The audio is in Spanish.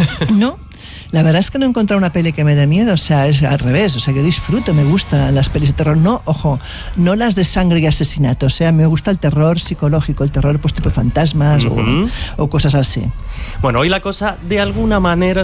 No, la verdad es que no he encontrado una peli que me dé miedo, o sea, es al revés, o sea, yo disfruto, me gustan las pelis de terror, no, ojo, no las de sangre y asesinato, o sea, me gusta el terror psicológico, el terror pues tipo fantasmas o cosas así. Bueno, hoy la cosa de alguna manera